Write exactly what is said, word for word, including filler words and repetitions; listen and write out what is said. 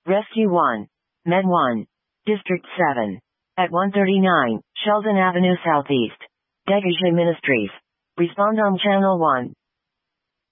Rescue one. Med one. District seven. At one thirty-nine, Sheldon Avenue Southeast. Degage Ministries. Respond on Channel one.